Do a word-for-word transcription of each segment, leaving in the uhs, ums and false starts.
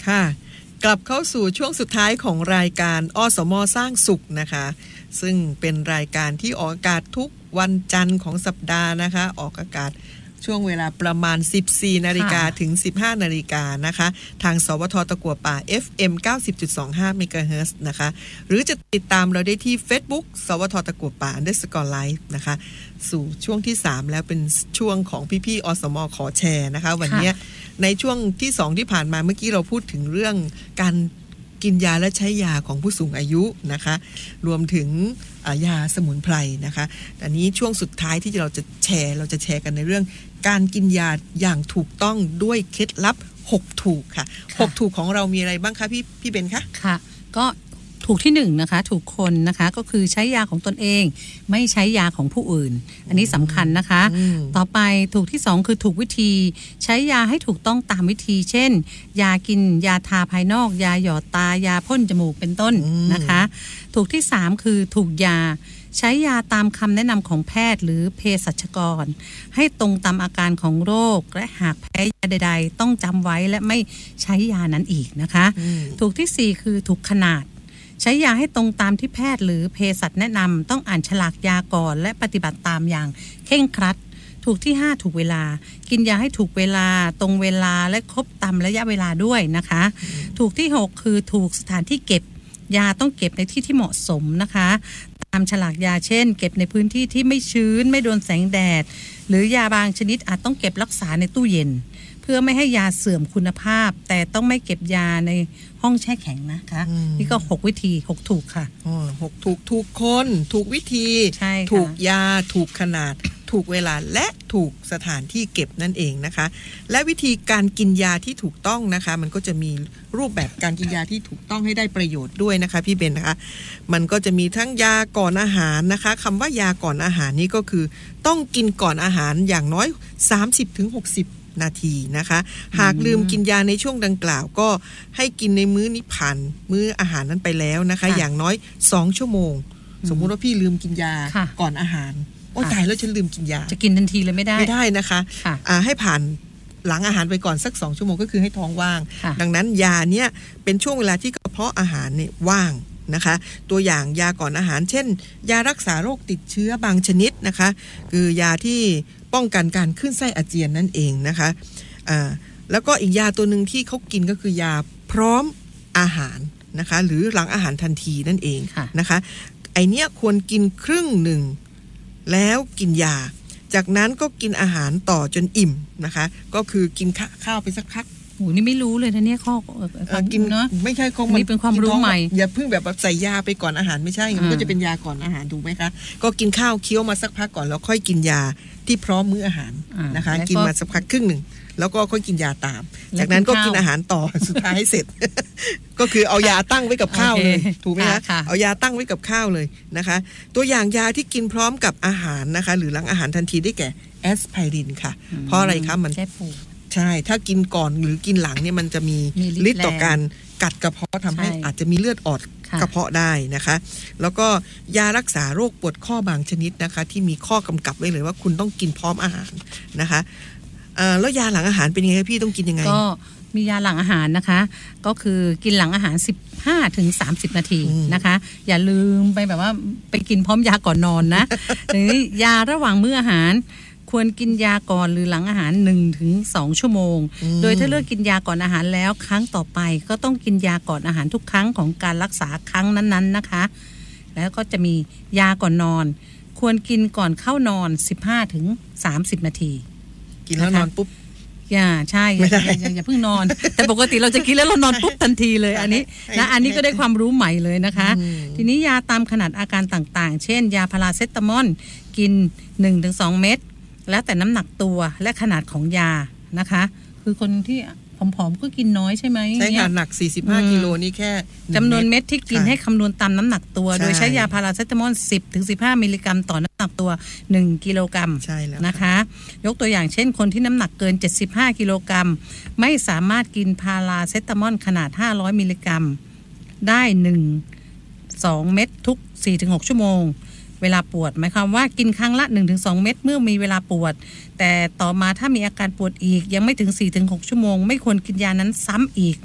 ค่ะกลับเข้าสู่ช่วงสุดท้ายของรายการอสม.สร้างสุขนะคะซึ่งเป็นรายการที่ออกอากาศทุกวันจันทร์ของสัปดาห์นะคะออกอากาศช่วงเวลาประมาณ สิบสี่นาฬิกา ถึง สิบห้านาฬิกานะคะทางสวท.ตะกั่วป่า เอฟ เอ็ม เก้าสิบจุดสองห้า เมกะเฮิรตซ์นะคะหรือจะติดตามเราได้ที่ Facebook สวท.ตะกั่วป่า underscore live นะคะสู่ช่วงที่สามแล้วเป็นช่วงของพี่ๆอสม.ขอแชร์นะคะวันนี้ในช่วงที่สองที่ผ่านมาเมื่อกี้เราพูดถึงเรื่องการกินยาและใช้ยาของผู้สูงอายุนะคะรวมถึงยาสมุนไพรนะคะอันนี้ช่วงสุดท้ายที่เราจะแชร์เราจะแชร์กันในเรื่องการกินยาอย่างถูกต้องด้วยเคล็ดลับหกถูกค่ะหกถูกของเรามีอะไรบ้างคะพี่พี่เบนคะค่ะก็ถูกที่หนึ่งนะคะถูกคนนะคะก็คือใช้ยาของตนเองไม่ใช้ยาของผู้อื่นอันนี้สำคัญนะคะต่อไปถูกที่สองคือถูกวิธีใช้ยาให้ถูกต้องตามวิธีเช่นยากินยาทาภายนอกยาหยอดตายาพ่นจมูกเป็นต้นนะคะถูกที่สามคือถูกยาใช้ยาตามคำแนะนำของแพทย์หรือเภสัชกรให้ตรงตามอาการของโรคและหากแพ้ยาใดๆต้องจำไว้และไม่ใช้ยานั้นอีกนะคะถูกที่สี่คือถูกขนาดใช้ยาให้ตรงตามที่แพทย์หรือเภสัชแนะนำต้องอ่านฉลากยาก่อนและปฏิบัติตามอย่างเคร่งครัดถูกที่ห้าถูกเวลากินยาให้ถูกเวลาตรงเวลาและครบตามระยะเวลาด้วยนะคะถูกที่หกคือถูกสถานที่เก็บยาต้องเก็บในที่ที่เหมาะสมนะคะตามฉลากยาเช่นเก็บในพื้นที่ที่ไม่ชื้นไม่โดนแสงแดดหรือยาบางชนิดอาจต้องเก็บรักษาในตู้เย็นเพื่อไม่ให้ยาเสื่อมคุณภาพแต่ต้องไม่เก็บยาในห้องแช่แข็งนะคะนี่ก็หกวิธีหกถูกค่ะอ๋อหกถูกถูกคนถูกวิธีถูกยาถูกขนาดถูกเวลาและถูกสถานที่เก็บนั่นเองนะคะและวิธีการกินยาที่ถูกต้องนะคะมันก็จะมีรูปแบบการกินยาที่ถูกต้องให้ได้ประโยชน์ด้วยนะคะพี่เบนนะคะมันก็จะมีทั้งยาก่อนอาหารนะคะคำว่ายาก่อนอาหารนี่ก็คือต้องกินก่อนอาหารอย่างน้อย สามสิบถึงหกสิบนาทีนะคะหากลืมกินยาในช่วงดังกล่าวก็ให้กินในมื้อนี้ผ่านมื้ออาหารนั้นไปแล้วนะคะอย่างน้อยสองชั่วโมงสมมุติว่าพี่ลืมกินยาก่อนอาหารโอ้ตายแล้วฉันลืมกินยาจะกินทันทีเลยไม่ได้ไม่ได้นะคะอ่าให้ผ่านหลังอาหารไปก่อนสักสองชั่วโมงก็คือให้ท้องว่างดังนั้นยาเนี้ยเป็นช่วงเวลาที่กระเพาะอาหารเนี่ยว่างนะคะตัวอย่างยาก่อนอาหารเช่นยารักษาโรคติดเชื้อบางชนิดนะคะคือยาที่ป้องกันการขึ้นไส้อาเจียนนั่นเองนะคะอ่าแล้วก็อีกยาตัวหนึ่งที่เขากินก็คือยาพร้อมอาหารนะคะหรือหลังอาหารทันทีนั่นเองนะคะไอเนี้ยควรกินครึ่งหนึ่งแล้วกินยาจากนั้นก็กินอาหารต่อจนอิ่มนะคะก็คือกินข้าวไปสักพักโหนี่ไม่รู้เลยนะเนี่ยข้อกินเนาะไม่ใช่ของมันนี่เป็นความรู้ใหม่อย่าเพิ่งแบบใส่ยาไปก่อนอาหารไม่ใช่มันก็จะเป็นยาก่อนอาหารถูกไหมคะก็กินข้าวเคี้ยวมาสักพักก่อนแล้วค่อยกินยาที่พร้อมมื้ออาหารนะคะกินมาสักพักครึ่งหนึ่งแล้วก็ค่อยกินยาตามจากนั้นก็กินอาหารต่อสุดท้ายให้เสร็จก็คือเอายาตั้งไว้กับข้าวเลยถูกไหมคะเอายาตั้งไว้กับข้าวเลยนะคะตัวอย่างยาที่กินพร้อมกับอาหารนะคะหรือหลังอาหารทันทีได้แก่แอสไพรินค่ะเพราะอะไรคะมันใช่ถ้ากินก่อนหรือกินหลังเนี่ยมันจะมีฤทธิ์ต่อการกัดกระเพาะทำให้อาจจะมีเลือดออกกระเพาะได้นะคะแล้วก็ยารักษาโรคปวดข้อบางชนิดนะคะที่มีข้อกำกับไว้เลยว่าคุณต้องกินพร้อมอาหารนะคะแล้วยาหลังอาหารเป็นยังไงพี่ต้องกินยังไงก็มียาหลังอาหารนะคะก็คือกินหลังอาหารสิบห้าถึงสามสิบนาทีนะคะอย่าลืมไปแบบว่าไปกินพร้อมยาก่อนนอนนะหรือยาระหว่างมื้ออาหารควรกินยาก่อนหรือหลังอาหาร หนึ่งถึงสอง ชั่วโมงโดยถ้าเลิกกินยาก่อนอาหารแล้วครั้งต่อไปก็ต้องกินยาก่อนอาหารทุกครั้งของการรักษาครั้งนั้นๆนะคะแล้วก็จะมียาก่อนนอนควรกินก่อนเข้านอน สิบห้าถึงสามสิบนาทีกินแล้วนอนปุ๊บอย่าใช่อย่าอย่าเพิ่งนอนแต่ปกติเราจะกินแล้วเรานอนปุ๊บทันทีเลยอันนี้นะอันนี้ก็ได้ความรู้ใหม่เลยนะคะทีนี้ยาตามขนาดอาการต่างๆเช่นยาพาราเซตามอลกิน หนึ่งถึงสอง เม็ดแล้วแต่น้ำหนักตัวและขนาดของยานะคะคือคนที่ผอมๆก็กินน้อยใช่ไหมใช่ค่ะหนักสี่สิบห้ากิโลนี่แค่จำนวนเม็ดที่กินให้คำนวณตามน้ำหนักตัวโดยใช้ยาพาราเซตามอล สิบถึงสิบห้า มิลลิกรัมต่อน้ำหนักตัวหนึ่งกิโลกรัมนะคะยกตัวอย่างเช่นคนที่น้ำหนักเกินเจ็ดสิบห้ากิโลกรัมไม่สามารถกินพาราเซตามอลขนาดห้าร้อยมิลลิกรัมได้หนึ่ง สอง เม็ดทุก สี่ถึงหก ชั่วโมงเวลาปวดหมายความว่ากินครั้งละ หนึ่งถึงสอง เม็ดเมื่อมีเวลาปวดแต่ต่อมาถ้ามีอาการปวดอีกยังไม่ถึง สี่ถึงหก ชั่วโมงไม่ควรกินยานั้นซ้ำอีกเพราะ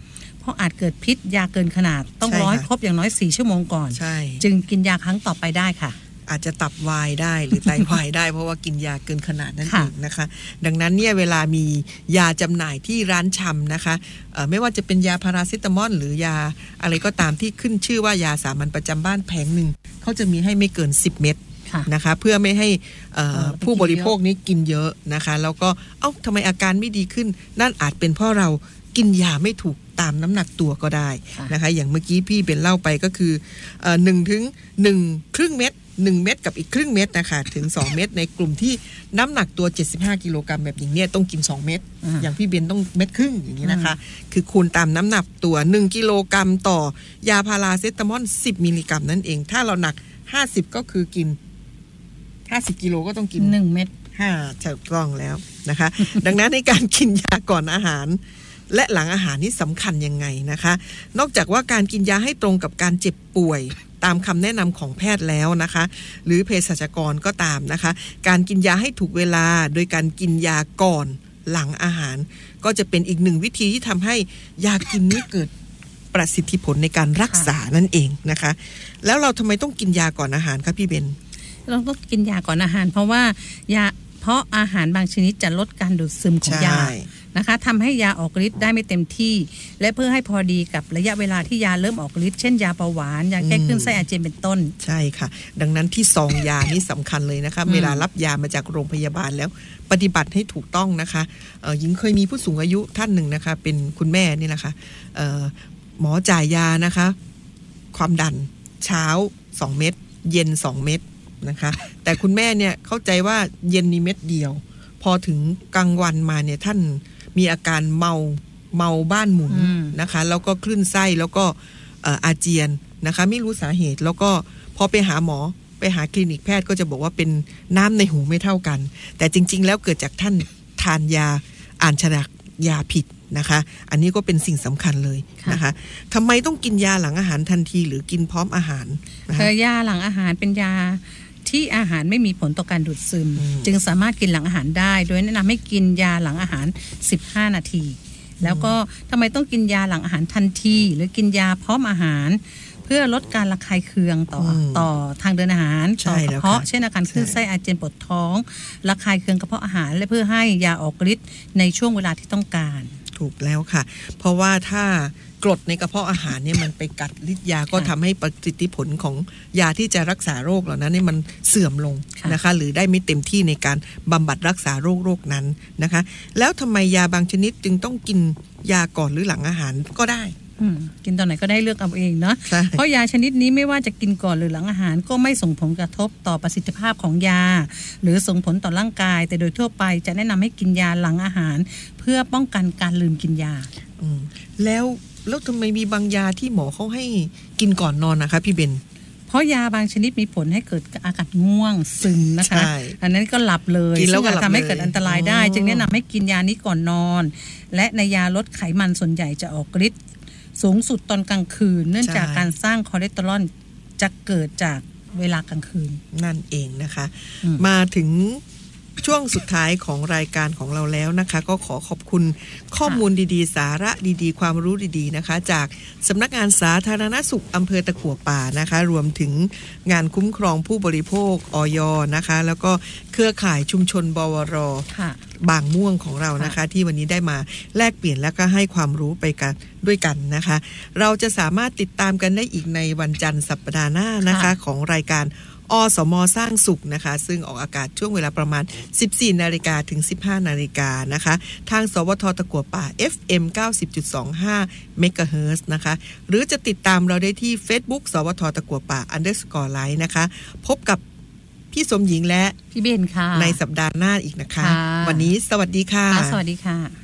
ราะอาจเกิดพิษยาเกินขนาดต้องรอให้ครบอย่างน้อยสี่ชั่วโมงก่อนจึงกินยาครั้งต่อไปได้ค่ะอาจจะตับวายได้หรือไตวายได้เพราะว่ากินยาเกินขนาดนั่นเองนะคะดังนั้นเนี่ยเวลามียาจำหน่ายที่ร้านชำนะคะไม่ว่าจะเป็นยาพาราเซตามอลหรือยาอะไรก็ตามที่ขึ้นชื่อว่ายาสามัญประจำบ้านแผงหนึ่งเขาจะมีให้ไม่เกินสิบเม็ดนะคะเพื่อไม่ให้ผู้บริโภคนี้กินเยอะนะคะแล้วก็เอ้าทำไมอาการไม่ดีขึ้นนั่นอาจเป็นเพราะเรากินยาไม่ถูกตามน้ำหนักตัวก็ได้นะคะอย่างเมื่อกี้พี่เป็นเล่าไปก็คือหนึ่งถึงหนึ่งครึ่งเม็ดหนึ่งเม็ดกับอีกครึ่งเม็ดนะคะถึงสองเม็ดในกลุ่มที่น้ำหนักตัวเจ็ดสิบห้ากิโลกรัมแบบอย่างเนี้ยต้องกินสองเม็ดอย่างพี่เบนต้องเม็ดครึ่งอย่างนี้นะคะคือคูณตามน้ำหนักตัวหนึ่งกิโลกรัมต่อยาพาราเซตามอลสิบมิลลิกรัมนั่นเองถ้าเราหนักห้าสิบก็คือกินห้าสิบกิโลก็ต้องกินหนึ่งเม็ดห้าถูกต้องแล้วนะคะ ดังนั้นในการกินยาก่อนอาหารและหลังอาหารนี่สำคัญยังไงนะคะนอกจากว่าการกินยาให้ตรงกับการเจ็บป่วยตามคำแนะนำของแพทย์แล้วนะคะหรือเภสัชกรก็ตามนะคะการกินยาให้ถูกเวลาโดยการกินยาก่อนหลังอาหารก็จะเป็นอีกหนึ่งวิธีที่ทำให้ยากินนี้เกิดประสิทธิผลในการรักษานั่นเองนะคะแล้วเราทำไมต้องกินยาก่อนอาหารคะพี่เบนเราต้องกินยาก่อนอาหารเพราะว่ายาเพราะอาหารบางชนิดจะลดการดูดซึมของยานะคะทำให้ยาออกฤทธิ์ได้ไม่เต็มที่และเพื่อให้พอดีกับระยะเวลาที่ยาเริ่มออกฤทธิ์เช่นยาเบาหวานยาแก้คลื่นไส้อาเจียนเป็นต้นใช่ค่ะดังนั้นที่ซองยานี่สำคัญเลยนะคะเวลารับยามาจากโรงพยาบาลแล้วปฏิบัติให้ถูกต้องนะคะหญิงเคยมีผู้สูงอายุท่านหนึ่งนะคะเป็นคุณแม่นี่แหละค่ะหมอจ่ายยานะคะความดันเช้าสองเม็ดเย็นสองเม็ดนะคะแต่คุณแม่เนี่ยเข้าใจว่าเย็นนี่เม็ดเดียวพอถึงกลางวันมาเนี่ยท่านมีอาการเมาเมาบ้านหมุนนะคะแล้วก็คลื่นไส้แล้วก็อาเจียนนะคะไม่รู้สาเหตุแล้วก็พอไปหาหมอไปหาคลินิกแพทย์ก็จะบอกว่าเป็นน้ำในหูไม่เท่ากันแต่จริงๆแล้วเกิดจากท่านทานยาอ่านฉลากยาผิดนะคะอันนี้ก็เป็นสิ่งสำคัญเลยนะคะทำไมต้องกินยาหลังอาหารทันทีหรือกินพร้อมอาหารนะคะยาหลังอาหารเป็นยาที่อาหารไม่มีผลต่อการดูดซึมจึงสามารถกินหลังอาหารได้โดยแนะนำให้กินยาหลังอาหารสิบห้านาทีแล้วก็ทำไมต้องกินยาหลังอาหารทันทีหรือกินยาพร้อมอาหารเพื่อลดการระคายเคืองต่อต่อทางเดินอาหารต่อกระเพาะเช่นอาการคลื่นไส้อาเจียนปวดท้องระคายเคืองกระเพาะอาหารและเพื่อให้ยาออกฤทธิ์ในช่วงเวลาที่ต้องการถูกแล้วค่ะเพราะว่าถ้ากรดในกระเพาะอาหารเนี่ยมันไปกัดฤทธิ์ยาก็ทำให้ประสิทธิผลของยาที่จะรักษาโรคเหล่านั้นเนี่ยมันเสื่อมลงนะคะหรือได้ไม่เต็มที่ในการบำบัดรักษาโรคโรคนั้นนะคะแล้วทำไมยาบางชนิดจึงต้องกินยาก่อนหรือหลังอาหารก็ได้กินตอนไหนก็ได้เลือกเอาเองเนาะเพราะยาชนิดนี้ไม่ว่าจะกินก่อนหรือหลังอาหารก็ไม่ส่งผลกระทบต่อประสิทธิภาพของยาหรือส่งผลต่อร่างกายแต่โดยทั่วไปจะแนะนำให้กินยาหลังอาหารเพื่อป้องกันการลืมกินยาแล้วแล้วทำไมมีบางยาที่หมอเขาให้กินก่อนนอนนะคะพี่เบนเพราะยาบางชนิดมีผลให้เกิดอาการง่วงซึมนะคะอันนั้นก็หลับเลยซึ่งทำให้เกิดอันตรายได้จึงแนะนำให้กินยานี้ก่อนนอนและในยาลดไขมันส่วนใหญ่จะออกฤทธิ์สูงสุดตอนกลางคืนเนื่องจากการสร้างคอเลสเตอรอลจะเกิดจากเวลากลางคืนนั่นเองนะคะมาถึงช่วงสุดท้ายของรายการของเราแล้วนะคะก็ขอขอบคุณข้อมูลดีๆสาระดีๆความรู้ดีๆนะคะจากสำนักงานสาธารณสุขอำเภอตะกั่วป่านะคะรวมถึงงานคุ้มครองผู้บริโภคอย.นะคะแล้วก็เครือข่ายชุมชนบวร.บางม่วงของเรานะคะที่วันนี้ได้มาแลกเปลี่ยนแล้วก็ให้ความรู้ไปกันด้วยกันนะคะเราจะสามารถติดตามกันได้อีกในวันจันทร์สัปดาห์หน้านะคะของรายการอสม.สร้างสุขนะคะซึ่งออกอากาศช่วงเวลาประมาณ สิบสี่นาฬิกา ถึง สิบห้านาฬิกานะคะทางสวทตะกั่วป่า เอฟ เอ็ม เก้าสิบจุดสองห้า เมกะเฮิรตซ์นะคะหรือจะติดตามเราได้ที่ Facebook สวทตะกั่วป่า underscore live นะคะพบกับพี่สมหญิงและพี่เบนค่ะในสัปดาห์หน้าอีกนะคะวันนี้สวัสดีค่ะสวัสดีค่ะ